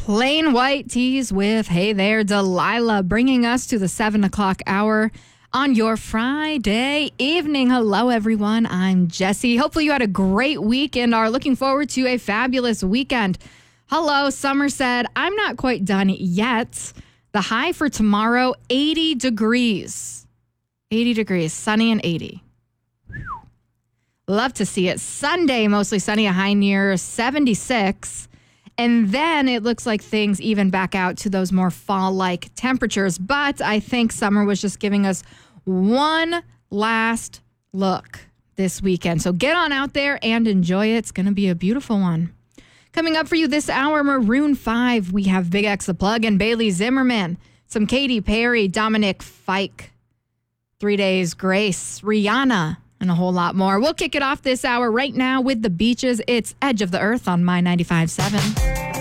Plain White Tees with Hey There, Delilah, bringing us to the 7 o'clock hour on your Friday evening. Hello, everyone. I'm Jesse. Hopefully you had a great week and are looking forward to a fabulous weekend. Hello, Summer said, I'm not quite done yet. The high for tomorrow, 80 degrees. 80 degrees, sunny and 80. Love to see it. Sunday, mostly sunny, a high near 76. And then it looks like things even back out to those more fall-like temperatures. But I think summer was just giving us one last look this weekend. So get on out there and enjoy it. It's going to be a beautiful one. Coming up for you this hour, Maroon 5. We have Big X The Plug and Bailey Zimmerman. Some Katy Perry, Dominic Fike, 3 Days Grace, Rihanna, and a whole lot more. We'll kick it off this hour right now with The Beaches. It's Edge of the Earth on My 95.7.